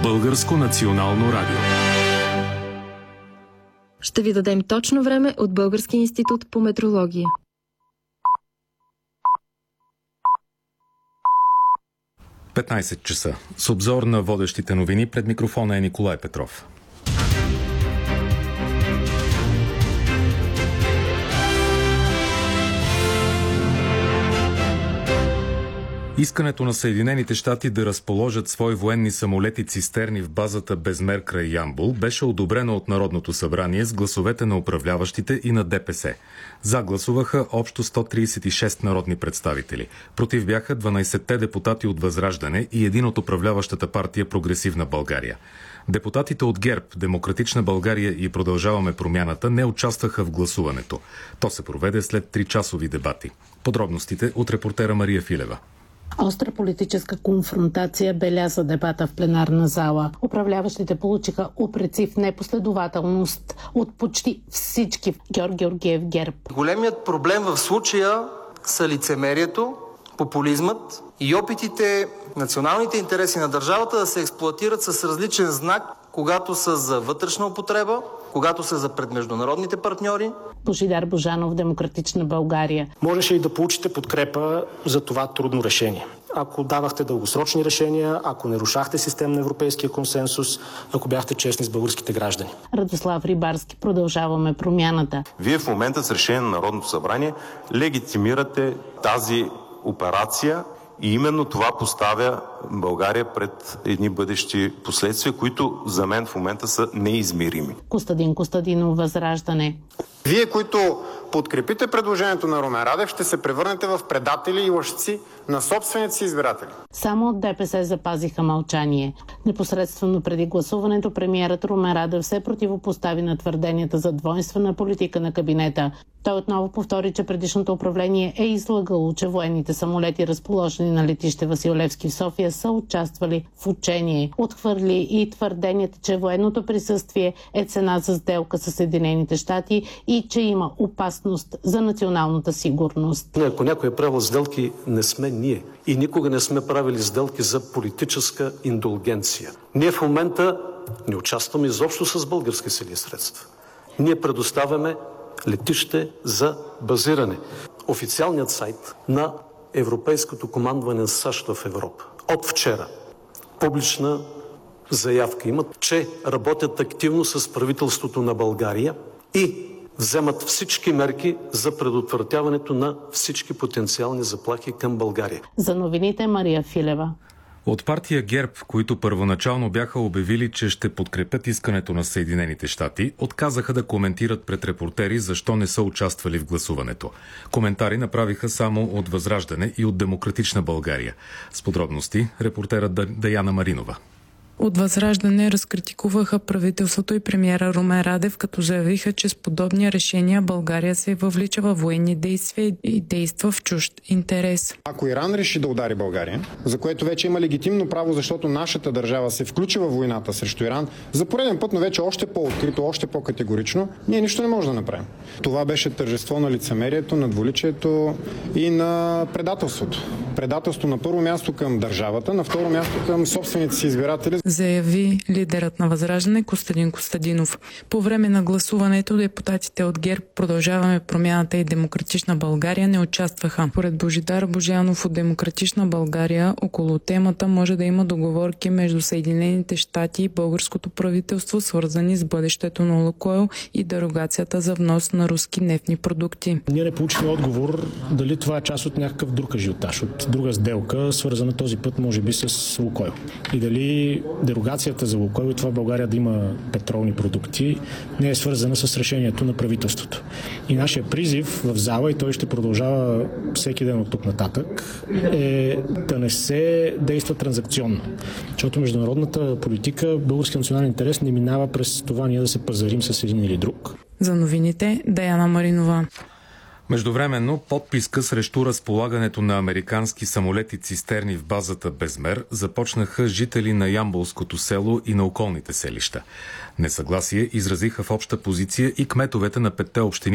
Българско национално радио. Ще ви дадем точно време от Българския институт по метрология. – 15 часа. С обзор на водещите новини пред микрофона е Николай Петров. Искането на Съединените щати да разположат свои военни самолети-цистерни в базата Безмер край Ямбол беше одобрено от Народното събрание с гласовете на управляващите и на ДПС. За гласуваха общо 136 народни представители. Против бяха 12-те депутати от Възраждане и един от управляващата партия Прогресивна България. Депутатите от ГЕРБ, Демократична България и Продължаваме промяната не участваха в гласуването. То се проведе след 3-часови дебати. Подробностите от репортера Мария Филева. Остра политическа конфронтация беляза дебата в пленарна зала. Управляващите получиха упреци в непоследователност от почти всички в Георги Георгиев ГЕРБ. Големият проблем в случая са лицемерието, популизмът и опитите националните интереси на държавата да се експлоатират с различен знак, когато са за вътрешна употреба, когато са за пред международните партньори. Божидар Божанов, Демократична България. Можеше и да получите подкрепа за това трудно решение. Ако давахте дългосрочни решения, ако не рушахте систем на европейския консенсус, ако бяхте честни с българските граждани. Радослав Рибарски, Продължаваме промяната. Вие в момента с решение на Народното събрание легитимирате тази операция и именно това поставя България пред едни бъдещи последствия, които за мен в момента са неизмерими. Костадин Костадинов, Възраждане. Вие, които подкрепите предложението на Румен Радев, ще се превърнете в предатели и лъжци на собствените си избиратели. Само от ДПС запазиха мълчание. Непосредствено преди гласуването премиерът Румен Радев се противопостави на твърденията за двойствена политика на кабинета. Той отново повтори, че предишното управление е излагало, че военните самолети, разположени на летище Васил Левски в София, са участвали в учение. Отхвърли и твърденията, че военното присъствие е цена за сделка с Съединените щати и че има опасност за националната сигурност. Ако някой е правил сделки, не сме ние. И никога не сме правили сделки за политическа индулгенция. Ние в момента не участваме изобщо с български сили и средства. Ние предоставяме летище за базиране. Официалният сайт на Европейското командване на САЩ в Европа от вчера публична заявка имат, че работят активно с правителството на България и вземат всички мерки за предотвратяването на всички потенциални заплахи към България. За новините Мария Филева. От партия ГЕРБ, които първоначално бяха обявили, че ще подкрепят искането на Съединените щати, отказаха да коментират пред репортери защо не са участвали в гласуването. Коментари направиха само от Възраждане и от Демократична България. С подробности репортерът Даяна Маринова. От Възраждане разкритикуваха правителството и премиера Румен Радев, като заявиха, че с подобни решения България се въвлича във военни действия и действа в чужд интерес. Ако Иран реши да удари България, за което вече има легитимно право, защото нашата държава се включи във войната срещу Иран, за пореден път, но вече още по-открито, още по-категорично, ние нищо не можем да направим. Това беше тържество на лицемерието, на двуличието и на предателството. Предателство на първо място към държавата, на второ място към собствените си избиратели. Заяви лидерът на Възраждане Костадин Костадинов. По време на гласуването депутатите от ГЕРБ, Продължаваме промяната и Демократична България не участваха. Поред Божидар Божанов от Демократична България, около темата може да има договорки между Съединените щати и българското правителство, свързани с бъдещето на Лукойл и дерогацията за внос на руски нефтни продукти. Ние не получихме отговор дали това е част от някакъв друг ажиотаж, от друга сделка, свързана този път може би с Лукойл. И дали дерогацията за Лукойл и това в България да има петролни продукти не е свързана с решението на правителството. И нашия призив в зала, и той ще продължава всеки ден от тук нататък, е да не се действа транзакционно. Защото международната политика, български национален интерес не минава през това ние да се пазарим с един или друг. За новините Даяна Маринова. Междувременно, подписка срещу разполагането на американски самолети-цистерни в базата Безмер започнаха жители на Ямболското село и на околните селища. Несъгласие изразиха в обща позиция и кметовете на 5 общини